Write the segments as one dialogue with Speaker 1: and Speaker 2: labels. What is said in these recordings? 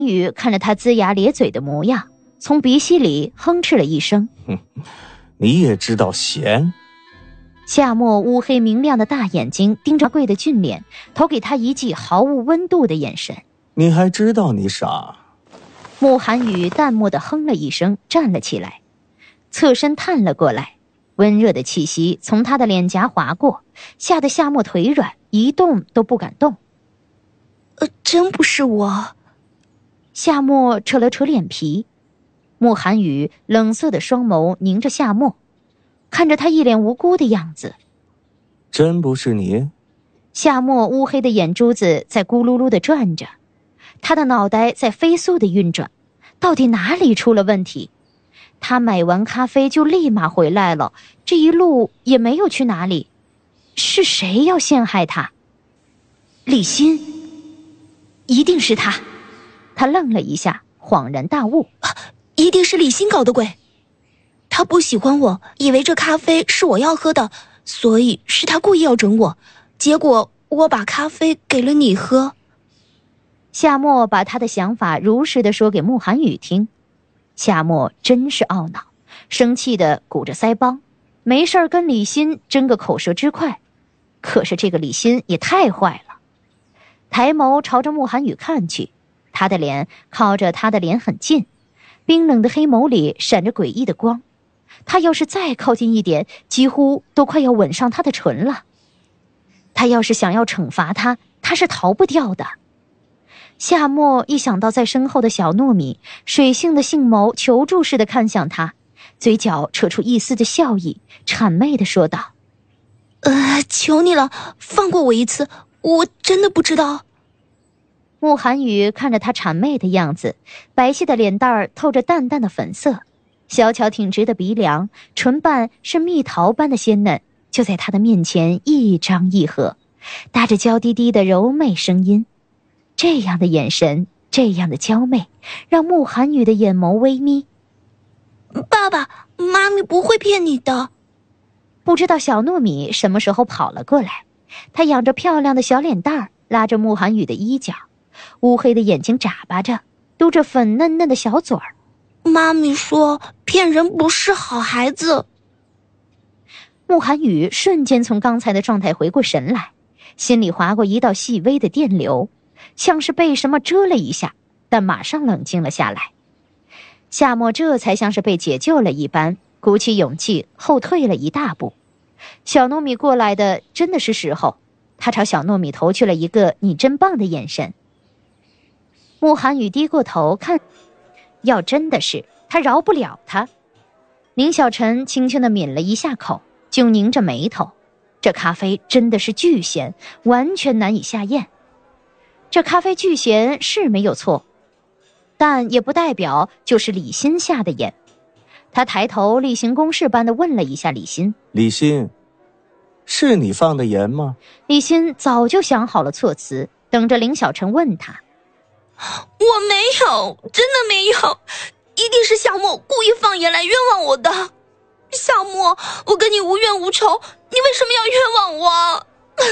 Speaker 1: 宇看着他龇牙咧嘴的模样，从鼻息里哼斥了一声：
Speaker 2: 你也知道咸。
Speaker 1: 夏沫乌黑明亮的大眼睛盯着贵的俊脸，投给他一记毫无温度的眼神。
Speaker 2: 你还知道你傻？
Speaker 1: 慕寒雨淡漠地哼了一声，站了起来，侧身探了过来，温热的气息从他的脸颊划过，吓得夏沫腿软，一动都不敢动。
Speaker 3: 真不是我。
Speaker 1: 夏沫扯了扯脸皮，慕寒雨冷色的双眸凝着夏沫，看着他一脸无辜的样子。
Speaker 2: 真不是你？
Speaker 1: 夏沫乌黑的眼珠子在咕噜噜地转着，他的脑袋在飞速地运转，到底哪里出了问题？他买完咖啡就立马回来了，这一路也没有去哪里，是谁要陷害他？李欣，一定是他。他愣了一下，恍然大悟，
Speaker 3: 一定是李欣搞的鬼。他不喜欢我，以为这咖啡是我要喝的，所以是他故意要整我，结果我把咖啡给了你喝。
Speaker 1: 夏沫把他的想法如实地说给慕寒雨听。夏沫真是懊恼，生气地鼓着腮帮，没事跟李欣争个口舌之快。可是这个李欣也太坏了。抬眸朝着慕寒雨看去，他的脸靠着他的脸很近，冰冷的黑眸里闪着诡异的光。他要是再靠近一点，几乎都快要吻上他的唇了。他要是想要惩罚他，他是逃不掉的。夏沫一想到在身后的小糯米，水性的杏眸求助似的看向他，嘴角扯出一丝的笑意，谄媚地说道：
Speaker 3: 求你了，放过我一次，我真的不知道。
Speaker 1: 慕寒雨看着他谄媚的样子，白皙的脸蛋儿透着淡淡的粉色，小巧挺直的鼻梁，唇瓣是蜜桃般的鲜嫩，就在他的面前一张一合，搭着娇滴滴的柔媚声音。这样的眼神，这样的娇媚，让慕寒雨的眼眸微眯。
Speaker 3: 爸爸妈咪不会骗你的。
Speaker 1: 不知道小糯米什么时候跑了过来，他仰着漂亮的小脸蛋儿，拉着慕寒雨的衣角，乌黑的眼睛眨巴着，嘟着粉嫩嫩的小嘴儿。
Speaker 3: 妈咪说骗人不是好孩子。
Speaker 1: 慕寒雨瞬间从刚才的状态回过神来，心里划过一道细微的电流，像是被什么遮了一下，但马上冷静了下来。夏沫这才像是被解救了一般，鼓起勇气后退了一大步。小糯米过来的真的是时候，他朝小糯米投去了一个你真棒的眼神。慕寒雨低过头看，要真的是他饶不了他。宁小晨轻轻地抿了一下口，就拧着眉头，这咖啡真的是巨咸，完全难以下咽。这咖啡巨咸是没有错，但也不代表就是李欣下的盐。他抬头例行公事般地问了一下李欣：
Speaker 2: 李欣，是你放的盐吗？
Speaker 1: 李欣早就想好了措辞，等着林小晨问他。
Speaker 3: 我没有，真的没有，一定是夏沫故意放盐来冤枉我的。夏沫，我跟你无冤无仇，你为什么要冤枉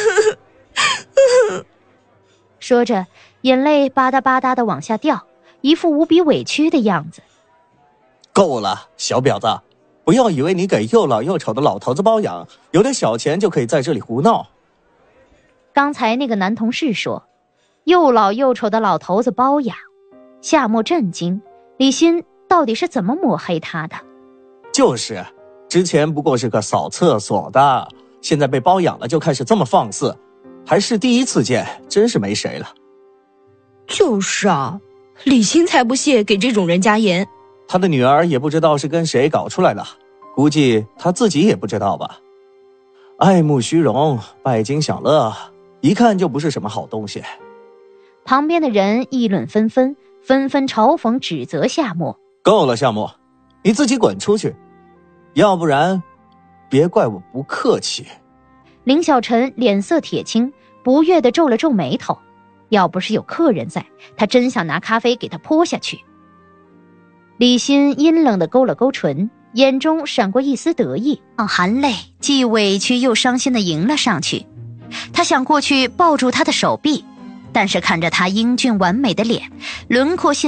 Speaker 3: 我？
Speaker 1: 说着，眼泪吧嗒吧嗒地往下掉，一副无比委屈的样子。
Speaker 2: 够了，小婊子，不要以为你给又老又丑的老头子包养，有点小钱就可以在这里胡闹。
Speaker 1: 刚才那个男同事说又老又丑的老头子包养，夏沫震惊，李欣到底是怎么抹黑他的？
Speaker 2: 就是之前不过是个扫厕所的，现在被包养了就开始这么放肆，还是第一次见，真是没谁了。
Speaker 3: 就是啊，李欣才不屑给这种人加盐。
Speaker 2: 他的女儿也不知道是跟谁搞出来的，估计他自己也不知道吧。爱慕虚荣，拜金享乐，一看就不是什么好东西。
Speaker 1: 旁边的人议论纷纷，纷纷嘲讽指责夏沫。
Speaker 2: 够了，夏沫，你自己滚出去，要不然别怪我不客气。
Speaker 1: 林小晨脸色铁青，不悦地皱了皱眉头，要不是有客人在，他真想拿咖啡给他泼下去。李欣阴冷地勾了勾唇，眼中闪过一丝得意，含泪既委屈又伤心地迎了上去。他想过去抱住他的手臂，但但是看着他英俊完美的脸，轮廓